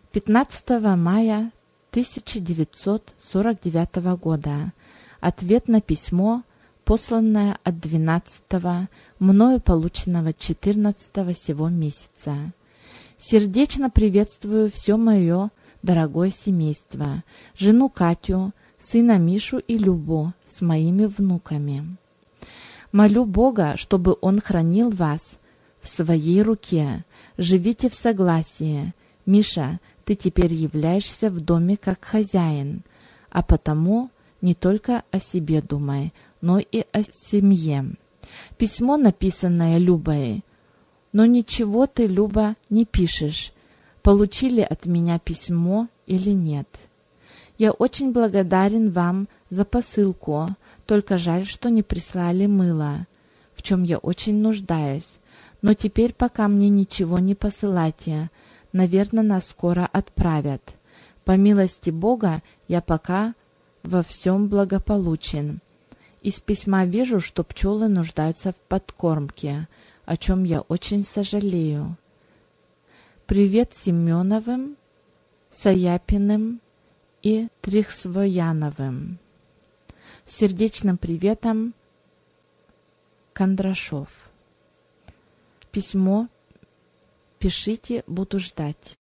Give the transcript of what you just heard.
15 мая 1949 года. Ответ на письмо, посланное от 12-го, мною полученного 14-го сего месяца. Сердечно приветствую все мое дорогое семейство, жену Катю, сына Мишу и Любу с моими внуками. Молю Бога, чтобы Он хранил вас в своей руке. Живите в согласии. Миша, ты теперь являешься в доме как хозяин, а потому не только о себе думай, но и о семье. Письмо, написанное Любой. Но ничего ты, Люба, не пишешь, получили от меня письмо или нет. Я очень благодарен вам за посылку, только жаль, что не прислали мыло, в чем я очень нуждаюсь. Но теперь пока мне ничего не посылайте, наверное, нас скоро отправят. По милости Бога я пока во всем благополучен. Из письма вижу, что пчелы нуждаются в подкормке, о чем я очень сожалею. Привет Семеновым, Саяпиным и Трихсвояновым. С сердечным приветом, Кондрашов. Письмо пишите, буду ждать.